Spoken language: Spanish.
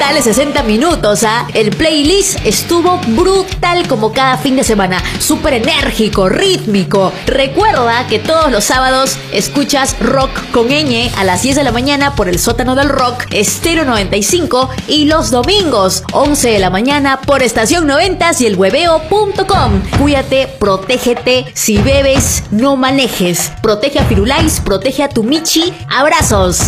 Dale 60 minutos, ¿ah? El playlist estuvo brutal como cada fin de semana. Súper enérgico, rítmico. Recuerda que todos los sábados escuchas Rock con Ñ a las 10 de la mañana por el Sótano del Rock, Estéreo 95, y los domingos, 11 de la mañana por Estación 90 y elhueveo.com. Cuídate, protégete. Si bebes, no manejes. Protege a Firulais, protege a tu Michi. Abrazos.